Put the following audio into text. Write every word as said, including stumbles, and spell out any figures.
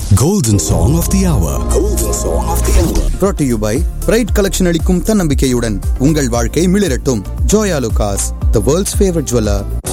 Golden Song of the Hour. Golden Song of the Hour. Brought to you by Pride Collection அளிக்கும் தன்னம்பிக்கையுடன் உங்கள் வாழ்க்கை மிளிரட்டும். Joya Lucas, the world's favorite jeweler.